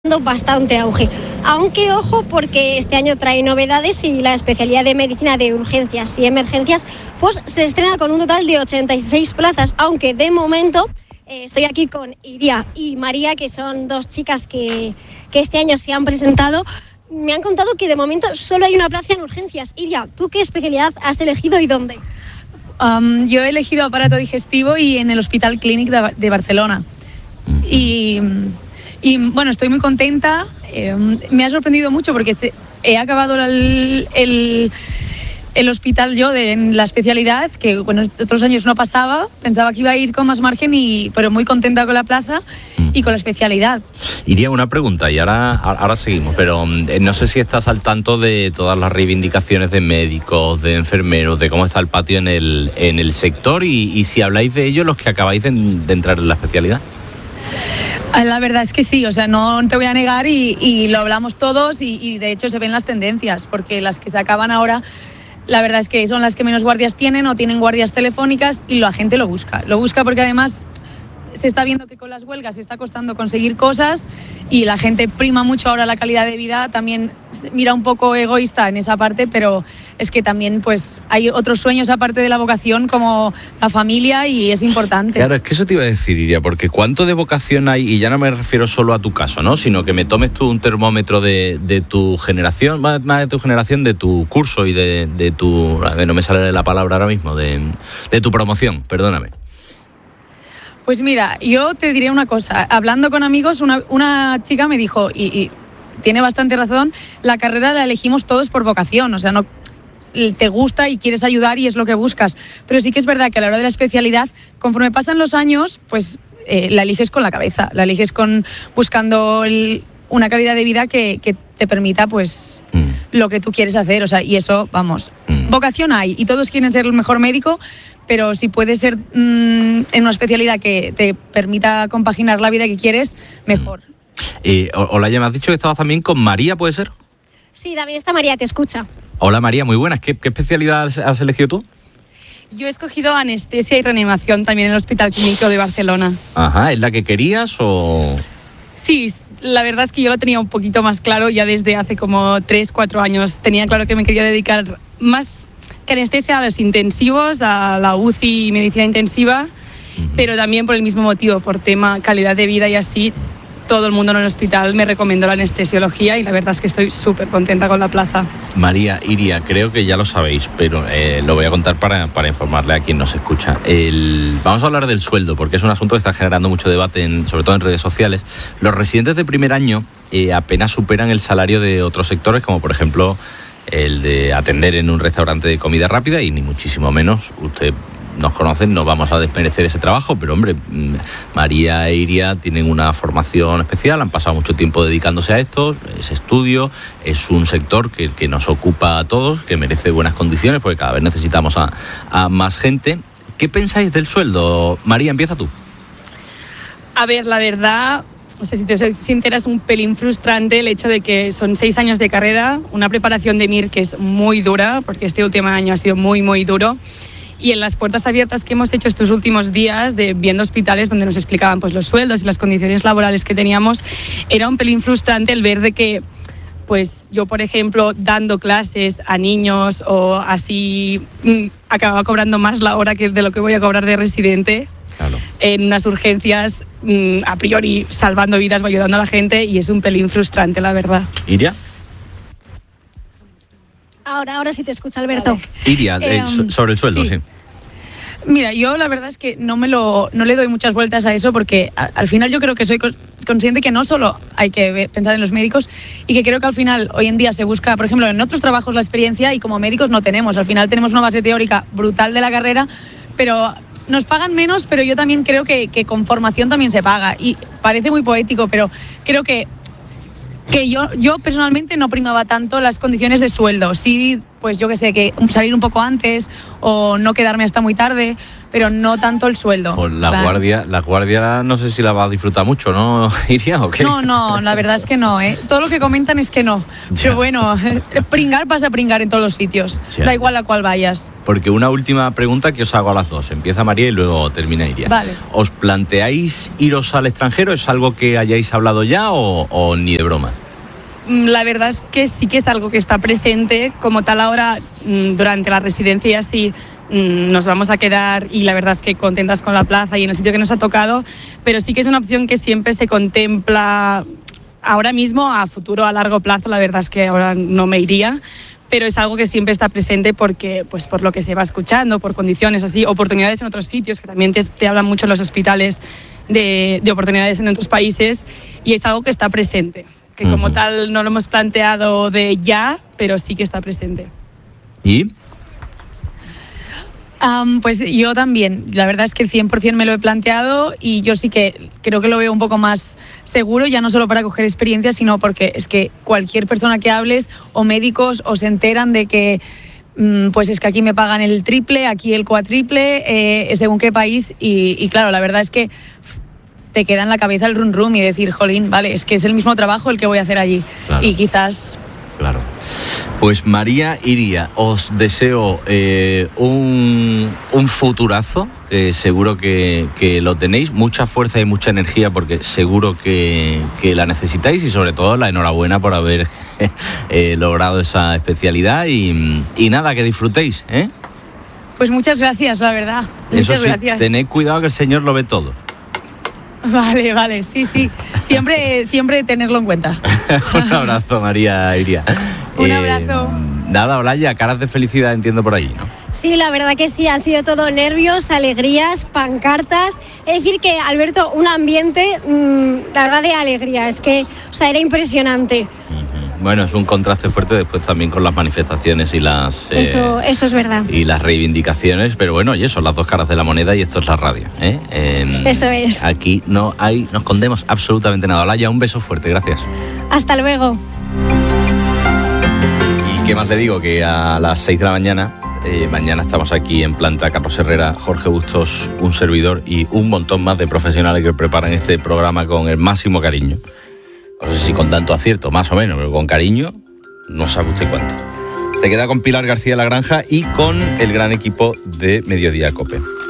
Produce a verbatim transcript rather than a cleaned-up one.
bastante auge, aunque ojo porque este año trae novedades y la especialidad de medicina de urgencias y emergencias pues se estrena con un total de ochenta y seis plazas, aunque de momento eh, estoy aquí con Iria y María, que son dos chicas que, que este año se han presentado. Me han contado que de momento solo hay una plaza en urgencias. Iria, ¿tú qué especialidad has elegido y dónde? Um, yo he elegido aparato digestivo y en el Hospital Clínic de, de Barcelona. Y... Y bueno, estoy muy contenta, eh, me ha sorprendido mucho porque este, he acabado el, el, el hospital yo de en la especialidad, que bueno, otros años no pasaba, pensaba que iba a ir con más margen, y, pero muy contenta con la plaza y con la especialidad. Iría una pregunta y ahora, ahora seguimos, pero eh, no sé si estás al tanto de todas las reivindicaciones de médicos, de enfermeros, de cómo está el patio en el, en el sector y, y si habláis de ello los que acabáis de, de entrar en la especialidad. La verdad es que sí, o sea, no te voy a negar y, y lo hablamos todos y, y de hecho se ven las tendencias, porque las que se acaban ahora, la verdad es que son las que menos guardias tienen o tienen guardias telefónicas y la gente lo busca. Lo busca porque además se está viendo que con las huelgas se está costando conseguir cosas y la gente prima mucho ahora la calidad de vida, también mira un poco egoísta en esa parte, pero es que también pues hay otros sueños aparte de la vocación como la familia y es importante. Claro, es que eso te iba a decir, Iria, porque cuánto de vocación hay, y ya no me refiero solo a tu caso, ¿no? Sino que me tomes tú un termómetro de, de tu generación, más de tu generación, de tu curso y de, de tu, a ver, no me sale la palabra ahora mismo, de, de tu promoción, perdóname. Pues mira, yo te diré una cosa. Hablando con amigos, una, una chica me dijo, y, y tiene bastante razón, la carrera la elegimos todos por vocación, o sea, no te gusta y quieres ayudar y es lo que buscas. Pero sí que es verdad que a la hora de la especialidad, conforme pasan los años, pues eh, la eliges con la cabeza, la eliges con buscando el, una calidad de vida que, que te permita, pues, mm. lo que tú quieres hacer, o sea, y eso, vamos, mm. vocación hay y todos quieren ser el mejor médico, pero si puedes ser mmm, en una especialidad que te permita compaginar la vida que quieres, mejor. Eh, hola, ya me has dicho que estabas también con María, ¿puede ser? Sí, también está María, te escucha. Hola María, muy buenas. ¿Qué, qué especialidad has, has elegido tú? Yo he escogido anestesia y reanimación también en el Hospital Clínico de Barcelona. Ajá, ¿es la que querías o...? Sí, la verdad es que yo lo tenía un poquito más claro ya desde hace como tres, cuatro años. Tenía claro que me quería dedicar más que anestesia a los intensivos, a la U C I y medicina intensiva, uh-huh. pero también por el mismo motivo, por tema calidad de vida y así, todo el mundo en el hospital me recomendó la anestesiología y la verdad es que estoy súper contenta con la plaza. María, Iria, creo que ya lo sabéis, pero eh, lo voy a contar para, para informarle a quien nos escucha. El, vamos a hablar del sueldo, porque es un asunto que está generando mucho debate, en, sobre todo en redes sociales. Los residentes de primer año eh, apenas superan el salario de otros sectores, como por ejemplo el de atender en un restaurante de comida rápida, y ni muchísimo menos, usted nos conocen, no vamos a desmerecer ese trabajo, pero hombre, María e Iria tienen una formación especial, han pasado mucho tiempo dedicándose a esto, es estudio, es un sector que, que nos ocupa a todos, que merece buenas condiciones, porque cada vez necesitamos a, a más gente. ¿Qué pensáis del sueldo? María, empieza tú. A ver, la verdad, no sé si te soy sincera, es un pelín frustrante el hecho de que son seis años de carrera, una preparación de M I R que es muy dura, porque este último año ha sido muy, muy duro. Y en las puertas abiertas que hemos hecho estos últimos días, de viendo hospitales donde nos explicaban pues, los sueldos y las condiciones laborales que teníamos, era un pelín frustrante el ver de que, pues yo, por ejemplo, dando clases a niños o así, acababa cobrando más la hora que de lo que voy a cobrar de residente. Claro. En unas urgencias, a priori, salvando vidas o ayudando a la gente, y es un pelín frustrante, la verdad. ¿Iria? Ahora, ahora sí te escucha, Alberto. Vale. Iria, eh, eh, um, sobre el sueldo, sí. sí. Mira, yo la verdad es que no me lo, no le doy muchas vueltas a eso, porque a, al final yo creo que soy consciente que no solo hay que pensar en los médicos, y que creo que al final hoy en día se busca, por ejemplo, en otros trabajos la experiencia, y como médicos no tenemos. Al final tenemos una base teórica brutal de la carrera, pero nos pagan menos, pero yo también creo que, que con formación también se paga. Y parece muy poético, pero creo que que yo, yo personalmente no primaba tanto las condiciones de sueldo. Sí pues yo que sé, que salir un poco antes o no quedarme hasta muy tarde, pero no tanto el sueldo. Pues la plan. guardia, la guardia no sé si la va a disfrutar mucho, ¿no, Iria, o qué? No, no, la verdad es que no, ¿eh? Todo lo que comentan es que no. Ya. Pero bueno, pringar pasa a pringar en todos los sitios. Ya. Da igual a cuál vayas. Porque una última pregunta que os hago a las dos. Empieza María y luego termina Iria. Vale. ¿Os planteáis iros al extranjero? ¿Es algo que hayáis hablado ya o, o ni de broma? La verdad es que sí que es algo que está presente. Como tal ahora, durante la residencia sí nos vamos a quedar y la verdad es que contentas con la plaza y en el sitio que nos ha tocado, pero sí que es una opción que siempre se contempla ahora mismo, a futuro, a largo plazo. La verdad es que ahora no me iría, pero es algo que siempre está presente porque, pues, por lo que se va escuchando, por condiciones así, oportunidades en otros sitios, que también te, te hablan mucho en los hospitales de, de oportunidades en otros países, y es algo que está presente, que como uh-huh. tal no lo hemos planteado de ya, pero sí que está presente. ¿Y? Um, pues yo también, la verdad es que el cien por ciento me lo he planteado y yo sí que creo que lo veo un poco más seguro, ya no solo para coger experiencia, sino porque es que cualquier persona que hables o médicos o se enteran de que um, pues es que aquí me pagan el triple, aquí el cuatriple, eh, según qué país, y, y claro, la verdad es que te queda en la cabeza el rum rum y decir, jolín, vale, es que es el mismo trabajo el que voy a hacer allí. Claro. Y quizás... Claro. Pues María, Iria, os deseo eh, un, un futurazo, que seguro que, que lo tenéis, mucha fuerza y mucha energía porque seguro que, que la necesitáis, y sobre todo la enhorabuena por haber eh, logrado esa especialidad y, y nada, que disfrutéis, ¿eh? Pues muchas gracias, la verdad. Muchas Eso sí, gracias. Tened cuidado que el Señor lo ve todo. Vale, vale, sí, sí. Siempre, siempre tenerlo en cuenta. Un abrazo, María, Iria. Un eh, abrazo. Nada, Olaya, caras de felicidad entiendo por ahí, ¿no? Sí, la verdad que sí, han sido todo nervios, alegrías, pancartas. Es decir que, Alberto, un ambiente, mmm, la verdad, de alegría. Es que, o sea, era impresionante. Uh-huh. Bueno, es un contraste fuerte después también con las manifestaciones y las... Eh, eso, eso es verdad. Y las reivindicaciones, pero bueno, y eso, son las dos caras de la moneda y esto es la radio, ¿eh? eh eso es. Aquí no hay, no escondemos absolutamente nada. Olaya, un beso fuerte, gracias. Hasta luego. Y qué más le digo, que a las seis de la mañana... Eh, mañana estamos aquí en planta Carlos Herrera, Jorge Bustos, un servidor y un montón más de profesionales que preparan este programa con el máximo cariño. No sé si con tanto acierto, más o menos, pero con cariño, no sabe usted cuánto. Se queda con Pilar García La Granja y con el gran equipo de Mediodía COPE.